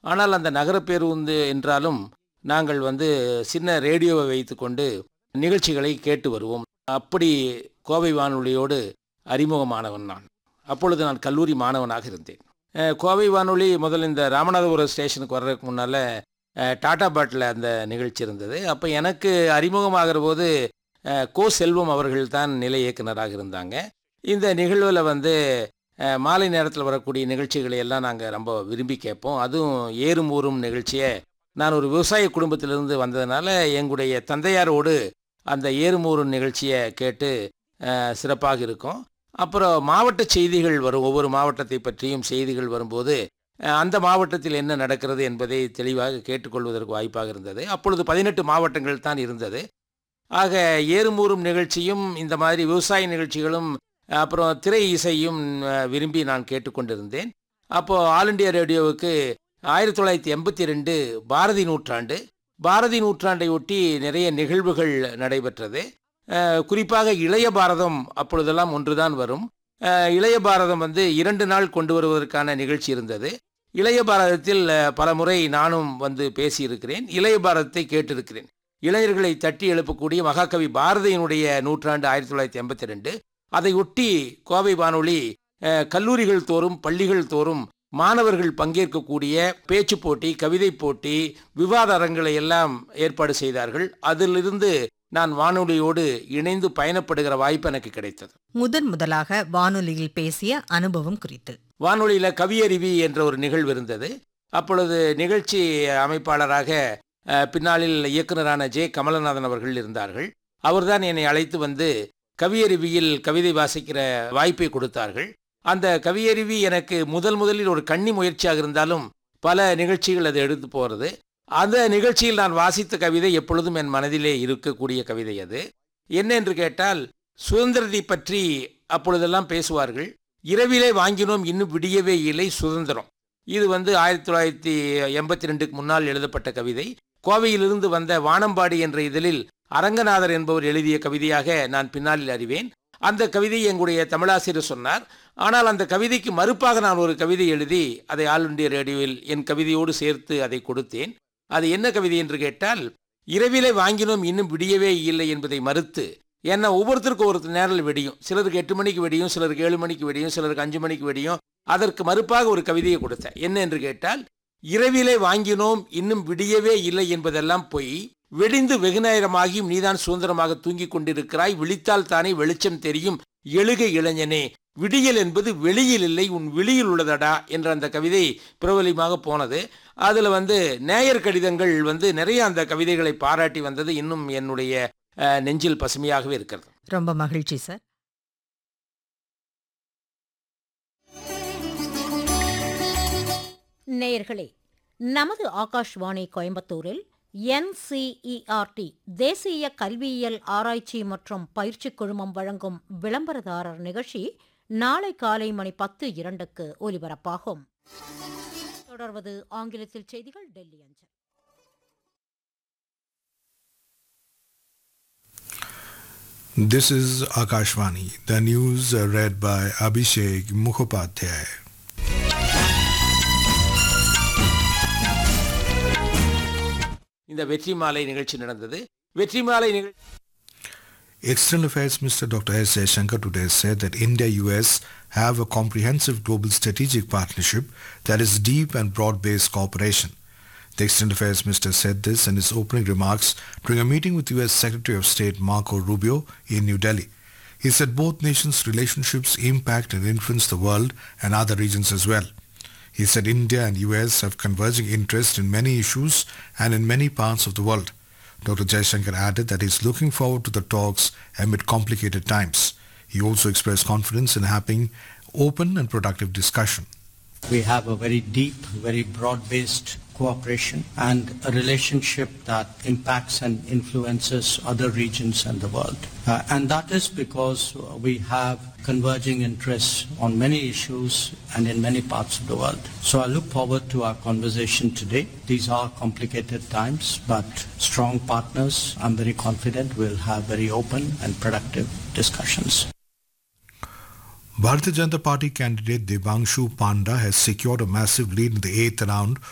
ஆனால் அந்த நகர பேருந்து என்றாலும் நாங்கள் சின்ன ரேடியோவை வைத்துக்கொண்டு நிகழ்ச்சிகளை கேட்டு வருவோம். அப்படி கோவை வானொலியோடு அறிமுகமானவன் நான். அப்பொழுது நான் கல்லூரி மாணவனாக இருந்தேன். கோவை வானொலி முதல்ல இந்த ராமநாதபுரம் ஸ்டேஷனுக்கு வர்றதுக்கு முன்னால் டாடா பாட்டில் அந்த நிகழ்ச்சி இருந்தது. அப்போ எனக்கு அறிமுகமாகிற போது கோ செல்வம் அவர்கள் தான் நிலை இயக்குனராக இருந்தாங்க. இந்த நிகழ்வில் மாலை நேரத்தில் வரக்கூடிய நிகழ்ச்சிகளை எல்லாம் நாங்கள் ரொம்ப விரும்பி கேட்போம். அதுவும் ஏறும் ஊரும் நிகழ்ச்சியை நான் ஒரு விவசாய குடும்பத்திலிருந்து வந்ததுனால எங்களுடைய தந்தையாரோடு அந்த ஏறும் ஊரும் நிகழ்ச்சியை கேட்டு சிறப்பாக இருக்கும். அப்புறம் மாவட்ட செய்திகள் வரும். ஒவ்வொரு மாவட்டத்தை பற்றியும் செய்திகள் வரும்போது அந்த மாவட்டத்தில் என்ன நடக்கிறது என்பதை தெளிவாக கேட்டுக்கொள்வதற்கு வாய்ப்பாக இருந்தது. அப்பொழுது 18 மாவட்டங்கள் தான் இருந்தது. ஆக ஏறுமூறும் நிகழ்ச்சியும் இந்த மாதிரி விவசாய நிகழ்ச்சிகளும் அப்புறம் திரை இசையும் விரும்பி நான் கேட்டுக்கொண்டிருந்தேன். அப்போது ஆல் இண்டியா ரேடியோவுக்கு 1982 பாரதி நூற்றாண்டை ஒட்டி நிறைய நிகழ்வுகள் நடைபெற்றது. குறிப்பாக இளைய பாரதம் அப்பொழுதெல்லாம் ஒன்றுதான் வரும். இளைய பாரதம் 2 நாள் கொண்டு வருவதற்கான நிகழ்ச்சி இருந்தது. இளைய பாரதத்தில் பல முறை நானும் பேசியிருக்கிறேன். இளைய பாரதத்தை கேட்டிருக்கிறேன். இளைஞர்களை தட்டி எழுப்பக்கூடிய மகாகவி பாரதியினுடைய நூற்றாண்டு 1982. அதை ஒட்டி கோவை வானொலி கல்லூரிகள் தோறும் பள்ளிகள் தோறும் மாணவர்கள் பங்கேற்கக்கூடிய பேச்சு போட்டி, கவிதை போட்டி, விவாத அரங்களை எல்லாம் ஏற்பாடு செய்தார்கள். அதிலிருந்து நான் வானொலியோடு இணைந்து பயணப்படுகிற வாய்ப்பு எனக்கு கிடைத்தது. முதலாக வானொலியில் பேசிய அனுபவம் குறித்து. வானொலியில் கவியருவி என்ற ஒரு நிகழ்வு இருந்தது. அப்பொழுது நிகழ்ச்சி அமைப்பாளராக பின்னாளில் இயக்குனரான ஜே கமலநாதன் அவர்கள் இருந்தார்கள். அவர்தான் என்னை அழைத்து கவியருவியில் கவிதை வாசிக்கிற வாய்ப்பை கொடுத்தார்கள். அந்த கவியருவி எனக்கு முதலில் ஒரு கன்னி முயற்சியாக இருந்தாலும் பல நிகழ்ச்சிகள் அது எடுத்து போகிறது. அந்த நிகழ்ச்சியில் நான் வாசித்த கவிதை எப்பொழுதும் என் மனதிலே இருக்கக்கூடிய கவிதை. அது என்ன என்று கேட்டால், சுதந்திரத்தை பற்றி அப்பொழுதெல்லாம் பேசுவார்கள். இரவிலே வாங்கினோம் இன்னும் விடியவே இல்லை சுதந்திரம். இது 1982க்கு முன்னால் எழுதப்பட்ட கவிதை. கோவையிலிருந்து வந்த வானம்பாடி என்ற இதழில் அரங்கநாதர் என்பவர் எழுதிய கவிதையாக நான் பின்னாளில் அறிவேன். அந்த கவிதையை எங்களுடைய தமிழாசிரியர் சொன்னார். ஆனால் அந்த கவிதைக்கு மறுப்பாக நான் ஒரு கவிதை எழுதி அதை ஆல் இண்டியா ரேடியோவில் என் கவிதையோடு சேர்த்து அதை கொடுத்தேன். அது என்ன கவிதை என்று கேட்டால், இரவிலே வாங்கினோம் இன்னும் விடியவே இல்லை என்பதை மறுத்து, ஏன்னா ஒவ்வொருத்தருக்கும் ஒரு நேரில் வெடியும். சிலருக்கு 8 மணிக்கு வெடியும், சிலருக்கு 7 மணிக்கு வெடியும், சிலருக்கு 5 மணிக்கு வெடியும். அதற்கு மறுப்பாக ஒரு கவிதையை கொடுத்தேன். என்ன என்று கேட்டால், இரவிலே வாங்கினோம் இன்னும் விடியவே இல்லை என்பதெல்லாம் பொய், வெடிந்து வெகுநேரமாகியும் நீதான் சுதந்திரமாக தூங்கிக் கொண்டிருக்கிறாய், விழித்தால் தானே வெளிச்சம் தெரியும் எழுக இளைஞனே, விடியல் என்பது வெளியில் இல்லை உன் விழியில் உள்ளதடா என்ற அந்த கவிதை பிரபலமாக போனது. அதில் நேயர் கடிதங்கள் நிறைய அந்த கவிதைகளை பாராட்டி வந்தது. இன்னும் என்னுடைய நெஞ்சில் பசுமையாகவே இருக்கிறது. ரொம்ப மகிழ்ச்சி சார். நேயர்களே, நமது ஆகாஷ்வாணி கோயம்புத்தூரில் NCERT தேசிய கல்வியியல் ஆராய்ச்சி மற்றும் பயிற்சி குழுமம் வழங்கும் விளம்பரதாரர் நிகழ்ச்சி நாளை காலை மணி 10:02 ஒலிபரப்பாகும். தொடர்வது ஆங்கிலத்தில் செய்திகள் டெல்லி அஞ்சல். This is Akashvani. The news read by Abhishek Mukhopadhyay. இந்த வெற்றி மாலை நிகழ்ச்சி நடந்தது. வெற்றி மாலை நிகழ்ச்சி External Affairs Minister Dr. S. Jaishankar today said that India-US have a comprehensive global strategic partnership that is deep and broad-based cooperation. The External Affairs Minister said this in his opening remarks during a meeting with U.S. Secretary of State Marco Rubio in New Delhi. He said both nations' relationships impact and influence the world and other regions as well. He said India and US have converging interests in many issues and in many parts of the world. Dr. Jaishankar added that he is looking forward to the talks amid complicated times. He also expressed confidence in having open and productive discussion. We have a very deep, very broad-based cooperation and a relationship that impacts and influences other regions and the world. And that is because we have converging interests on many issues and in many parts of the world. So I look forward to our conversation today. These are complicated times, but strong partners, I'm very confident we'll have very open and productive discussions. Bharatiya Janata Party candidate Devanshu Panda has secured a massive lead in the 8th round